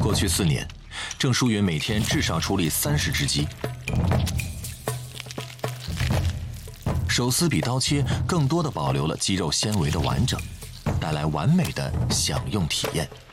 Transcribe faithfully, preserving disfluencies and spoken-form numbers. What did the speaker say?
过去四年，郑淑云每天至少处理三十只鸡。手撕比刀切更多的保留了鸡肉纤维的完整，带来完美的享用体验。